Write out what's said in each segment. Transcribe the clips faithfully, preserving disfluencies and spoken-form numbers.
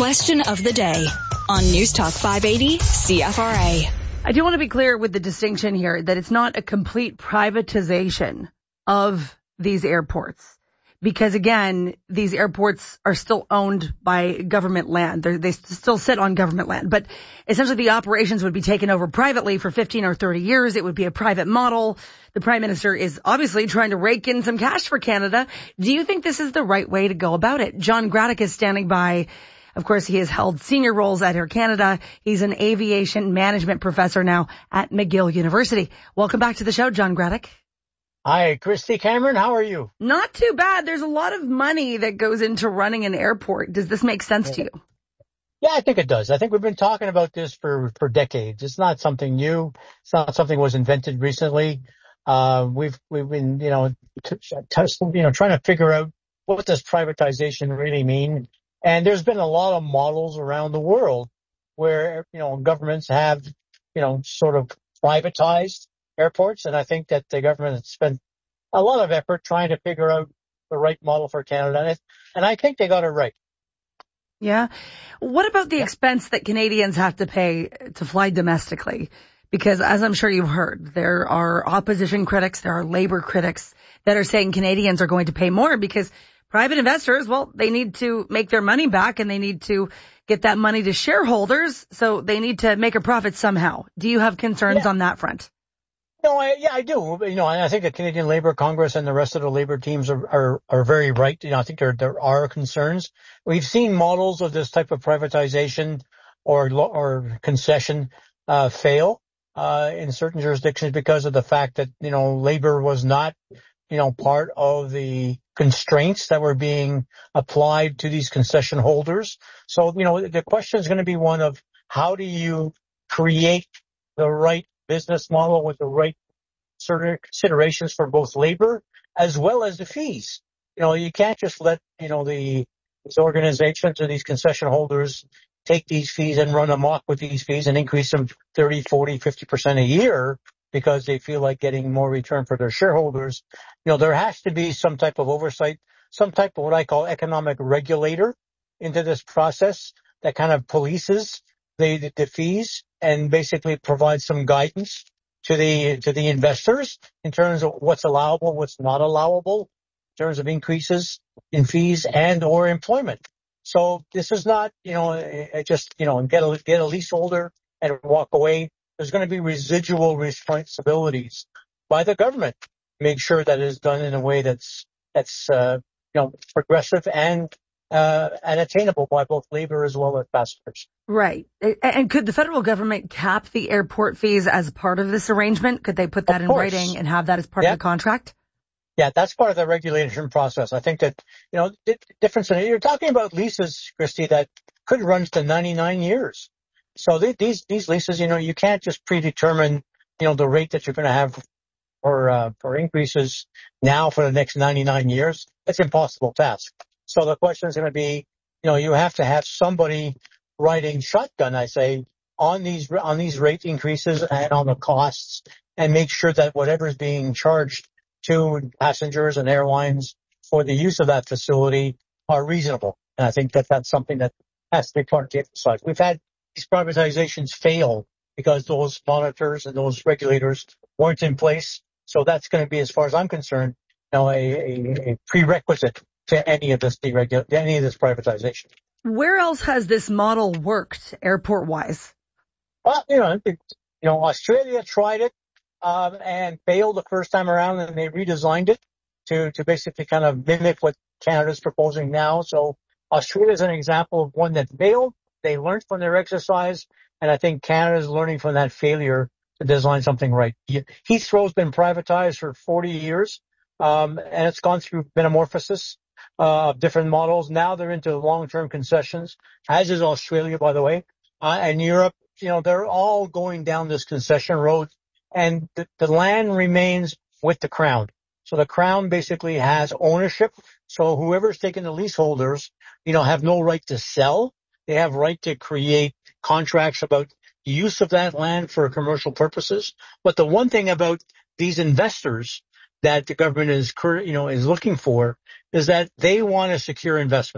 Question of the day on News Talk five eighty C F R A. I do want to be clear with the distinction here that it's not a complete privatization of these airports. Because again, these airports are still owned by government land. They're, they still sit on government land. But essentially the operations would be taken over privately for fifteen or thirty years. It would be a private model. The Prime Minister is obviously trying to rake in some cash for Canada. Do you think this is the right way to go about it? John Graddick is standing by. Of course, he has held senior roles at Air Canada. He's an aviation management professor now at McGill University. Welcome back to the show, John Graddick. Hi, Christy Cameron. How are you? Not too bad. There's a lot of money that goes into running an airport. Does this make sense to you? Yeah, I think it does. I think we've been talking about this for, for decades. It's not something new. It's not something that was invented recently. Uh, we've, we've been, you know, t- t- you know, trying to figure out what does privatization really mean. And there's been a lot of models around the world where, you know, governments have, you know, sort of privatized airports. And I think that the government has spent a lot of effort trying to figure out the right model for Canada. And, it, and I think they got it right. Yeah. What about the expense that Canadians have to pay to fly domestically? Because as I'm sure you've heard, there are opposition critics, there are labor critics that are saying Canadians are going to pay more because private investors, well, they need to make their money back and they need to get that money to shareholders. So they need to make a profit somehow. Do you have concerns yeah. on that front? No, I, yeah, I do. You know, and I think the Canadian Labour Congress and the rest of the Labour teams are, are, are very right. You know, I think there, there are concerns. We've seen models of this type of privatization or, or concession, uh, fail, uh, in certain jurisdictions because of the fact that, you know, labor was not, you know, part of the constraints that were being applied to these concession holders. So, you know, the question is going to be one of how do you create the right business model with the right sort of considerations for both labor as well as the fees. You know, you can't just let, you know, the these organizations or these concession holders take these fees and run amok with these fees and increase them thirty, forty, fifty percent a year because they feel like getting more return for their shareholders. You know, there has to be some type of oversight, some type of what I call economic regulator into this process that kind of polices the, the, the fees and basically provides some guidance to the, to the investors in terms of what's allowable, what's not allowable in terms of increases in fees and or employment. So this is not, you know, just, you know, get a, get a leaseholder and walk away. There's going to be residual responsibilities by the government to make sure that it is done in a way that's, that's, uh, you know, progressive and, uh, and attainable by both labor as well as passengers. Right. And could the federal government cap the airport fees as part of this arrangement? Could they put that in writing and have that as part yeah. of the contract? Yeah, that's part of the regulation process. I think that, you know, the difference in it, you're talking about leases, Christy, that could run to ninety-nine years. So they, these, these leases, you know, you can't just predetermine, you know, the rate that you're going to have for, uh, for increases now for the next ninety-nine years. It's an impossible task. So the question is going to be, you know, you have to have somebody riding shotgun, I say, on these, on these rate increases and on the costs and make sure that whatever is being charged to passengers and airlines for the use of that facility are reasonable. And I think that that's something that has to be part of the exercise. We've had these privatizations fail because those monitors and those regulators weren't in place. So that's going to be, as far as I'm concerned, you know, a, a, a prerequisite to any of this deregul- any of this privatization. Where else has this model worked airport-wise? Well, you know, it, you know, Australia tried it um, and failed the first time around, and they redesigned it to to basically kind of mimic what Canada's proposing now. So Australia is an example of one that failed. They learned from their exercise, and I think Canada is learning from that failure to design something right. Heathrow's been privatized for forty years, um, and it's gone through metamorphosis uh, of different models. Now they're into long-term concessions, as is Australia, by the way, uh, and Europe. You know, they're all going down this concession road, and the, the land remains with the Crown. So the Crown basically has ownership. So whoever's taking the leaseholders, you know, have no right to sell. They have right to create contracts about the use of that land for commercial purposes. But the one thing about these investors that the government is, you know, is looking for is that they want a secure investment.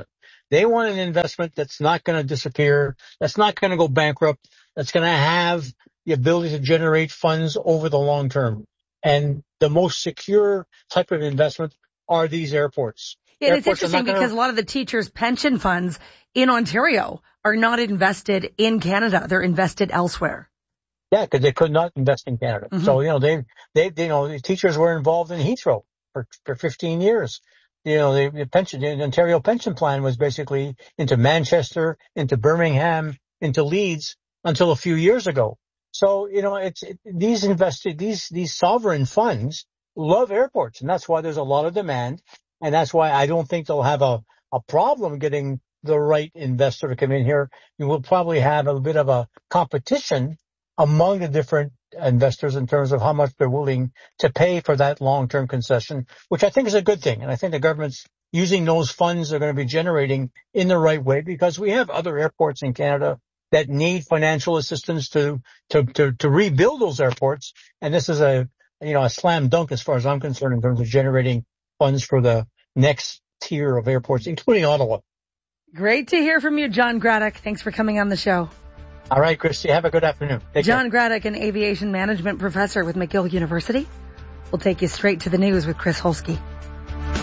They want an investment that's not going to disappear, that's not going to go bankrupt, that's going to have the ability to generate funds over the long term. And the most secure type of investment are these airports. Yeah, and it's Airports are interesting not gonna- because a lot of the teachers' pension funds in Ontario are not invested in Canada. They're invested elsewhere. Yeah, because they could not invest in Canada. Mm-hmm. So, you know, they, they, you know, the teachers were involved in Heathrow for, for fifteen years. You know, the, the pension, the Ontario pension plan was basically into Manchester, into Birmingham, into Leeds until a few years ago. So, you know, it's, it, these invested, these, these sovereign funds love airports, and that's why there's a lot of demand. And that's why I don't think they'll have a, a problem getting the right investor to come in here. You will probably have a bit of a competition among the different investors in terms of how much they're willing to pay for that long-term concession, which I think is a good thing. And I think the government's using those funds they're going to be generating in the right way, because we have other airports in Canada that need financial assistance to, to, to, to rebuild those airports. And this is a, you know, a slam dunk as far as I'm concerned in terms of generating funds for the next tier of airports, including Ottawa. Great to hear from you, John Graddick. Thanks for coming on the show. All right, Christy, have a good afternoon. Take John care. Graddick, an aviation management professor with McGill University. We'll take you straight to the news with Chris Holsky.